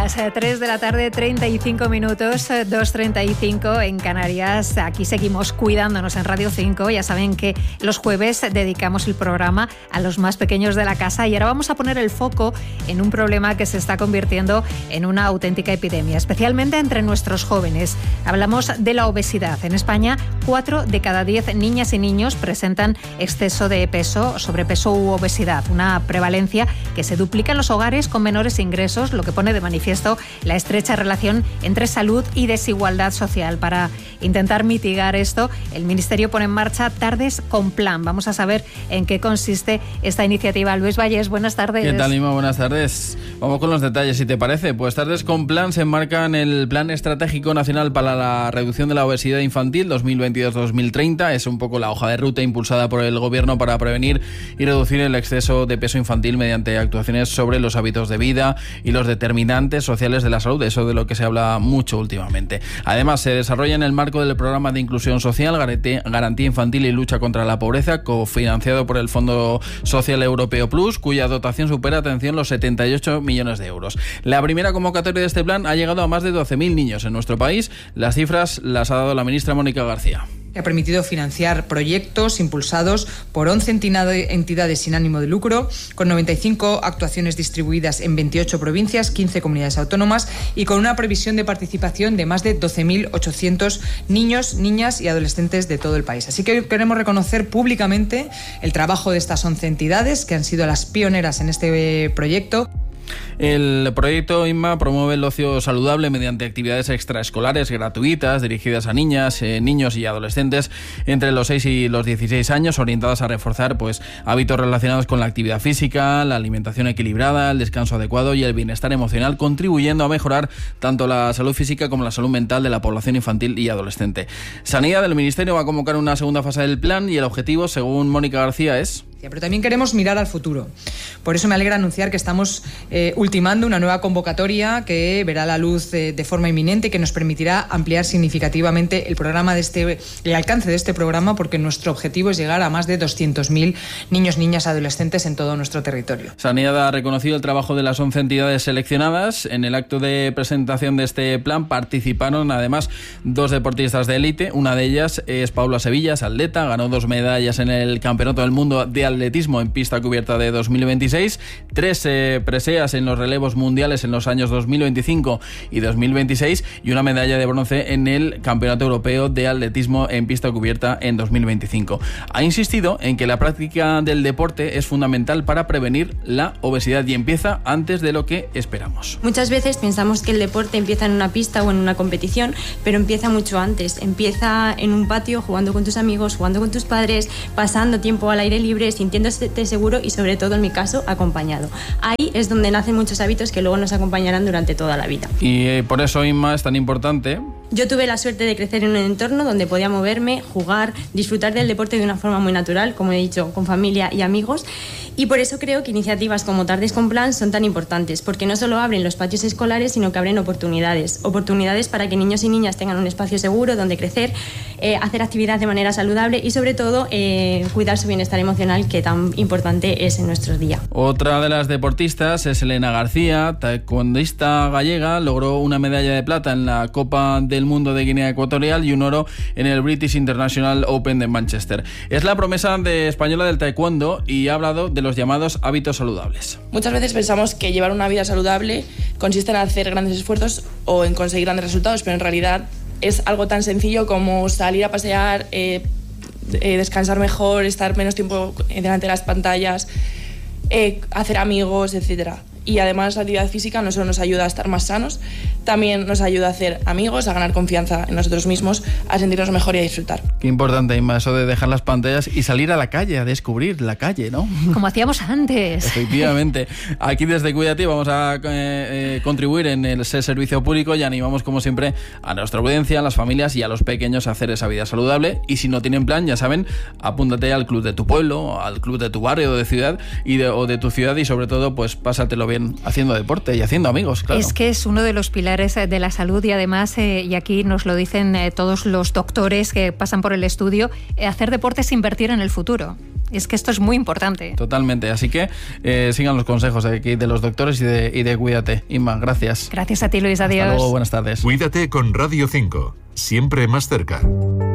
Las 3 de la tarde, 35 minutos, 2:35 en Canarias. Aquí seguimos cuidándonos en Radio 5. Ya saben que los jueves dedicamos el programa a los más pequeños de la casa y ahora vamos a poner el foco en un problema que se está convirtiendo en una auténtica epidemia, especialmente entre nuestros jóvenes. Hablamos de la obesidad. En España, 4 de cada 10 niñas y niños presentan exceso de peso, sobrepeso u obesidad, una prevalencia que se duplica en los hogares con menores ingresos, lo que pone de manifiesto la estrecha relación entre salud y desigualdad social. Para intentar mitigar esto, el Ministerio pone en marcha Tardes con Plan. Vamos a saber en qué consiste esta iniciativa. Luis Valles, buenas tardes. ¿Qué tal, Ima? Buenas tardes. Vamos con los detalles, si te parece. Pues Tardes con Plan se enmarca en el Plan Estratégico Nacional para la Reducción de la Obesidad Infantil 2022-2030. Es un poco la hoja de ruta impulsada por el Gobierno para prevenir y reducir el exceso de peso infantil mediante actuaciones sobre los hábitos de vida y los determinantes sociales de la salud, eso de lo que se habla mucho últimamente. Además, se desarrolla en el marco del programa de inclusión social, garantía infantil y lucha contra la pobreza, cofinanciado por el Fondo Social Europeo Plus, cuya dotación supera, atención, los 78 millones de euros. La primera convocatoria de este plan ha llegado a más de 12.000 niños en nuestro país. Las cifras las ha dado la ministra Mónica García. Que ha permitido financiar proyectos impulsados por 11 entidades sin ánimo de lucro, con 95 actuaciones distribuidas en 28 provincias, 15 comunidades autónomas y con una previsión de participación de más de 12.800 niños, niñas y adolescentes de todo el país. Así que queremos reconocer públicamente el trabajo de estas 11 entidades que han sido las pioneras en este proyecto. El proyecto INMA promueve el ocio saludable mediante actividades extraescolares gratuitas dirigidas a niñas, niños y adolescentes entre los 6 y los 16 años, orientadas a reforzar hábitos relacionados con la actividad física, la alimentación equilibrada, el descanso adecuado y el bienestar emocional, contribuyendo a mejorar tanto la salud física como la salud mental de la población infantil y adolescente. Sanidad del Ministerio va a convocar una segunda fase del plan y el objetivo, según Mónica García, es... Pero también queremos mirar al futuro. Por eso me alegra anunciar que estamos ultimando una nueva convocatoria que verá la luz de forma inminente y que nos permitirá ampliar significativamente el alcance de este programa, porque nuestro objetivo es llegar a más de 200.000 niños, niñas, adolescentes en todo nuestro territorio. Sanidad ha reconocido el trabajo de las 11 entidades seleccionadas. En el acto de presentación de este plan participaron además 2 deportistas de élite. Una de ellas es Paula Sevillas, atleta, ganó 2 medallas en el Campeonato del Mundo de Atletismo en pista cubierta de 2026, 3 preseas en los relevos mundiales en los años 2025 y 2026 y una medalla de bronce en el Campeonato Europeo de Atletismo en pista cubierta en 2025. Ha insistido en que la práctica del deporte es fundamental para prevenir la obesidad y empieza antes de lo que esperamos. Muchas veces pensamos que el deporte empieza en una pista o en una competición, pero empieza mucho antes. Empieza en un patio, jugando con tus amigos, jugando con tus padres, pasando tiempo al aire libre, sintiéndote seguro y, sobre todo en mi caso, acompañado. Ahí es donde nacen muchos hábitos que luego nos acompañarán durante toda la vida. Y por eso, Inma, es tan importante. Yo tuve la suerte de crecer en un entorno donde podía moverme, jugar, disfrutar del deporte de una forma muy natural, como he dicho, con familia y amigos. Y por eso creo que iniciativas como Tardes con Plan son tan importantes, porque no solo abren los patios escolares, sino que abren oportunidades para que niños y niñas tengan un espacio seguro donde crecer, hacer actividad de manera saludable y, sobre todo, cuidar su bienestar emocional, que tan importante es en nuestros días. Otra de las deportistas es Elena García, taekwondista gallega. Logró una medalla de plata en la Copa del Mundo de Guinea Ecuatorial y un oro en el British International Open de Manchester. Es la promesa española del taekwondo y ha hablado de los llamados hábitos saludables. Muchas veces pensamos que llevar una vida saludable consiste en hacer grandes esfuerzos o en conseguir grandes resultados, pero en realidad es algo tan sencillo como salir a pasear, descansar mejor, estar menos tiempo delante de las pantallas, hacer amigos, etcétera. Y además la actividad física no solo nos ayuda a estar más sanos, también nos ayuda a hacer amigos, a ganar confianza en nosotros mismos, a sentirnos mejor y a disfrutar. Qué importante, Inma, eso de dejar las pantallas y salir a la calle, a descubrir la calle, ¿no? Como hacíamos antes. Efectivamente. Aquí desde Cuídate vamos a contribuir en ese servicio público y animamos, como siempre, a nuestra audiencia, a las familias y a los pequeños a hacer esa vida saludable. Y si no tienen plan, ya saben, apúntate al club de tu pueblo, al club de tu barrio o de ciudad o de tu ciudad y, sobre todo, pues pásatelo bien haciendo deporte y haciendo amigos, claro. Es que es uno de los pilares de la salud y además, y aquí nos lo dicen todos los doctores que pasan por el estudio, hacer deporte es invertir en el futuro. Es que esto es muy importante. Totalmente, así que sigan los consejos aquí de los doctores y de Cuídate. Inma, gracias. Gracias a ti, Luis, adiós. Hasta luego, buenas tardes. Cuídate con Radio 5, siempre más cerca.